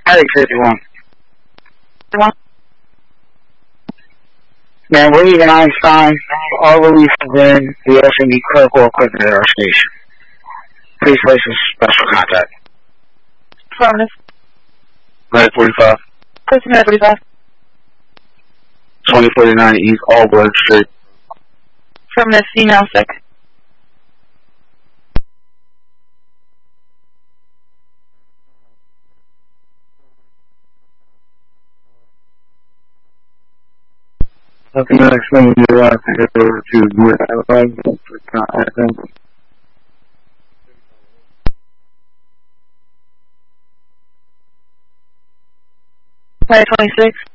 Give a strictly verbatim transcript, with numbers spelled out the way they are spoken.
Harry fifty-one. One. Man, Willie and Einstein, all releases in. We also need critical equipment at our station. Please place a special contact. Affirmative. nine forty-five. Person nine forty-five. twenty forty-nine East Allwood Street. Affirmative. Female sick. Okay, next thing you have to get over to the Flight twenty-six.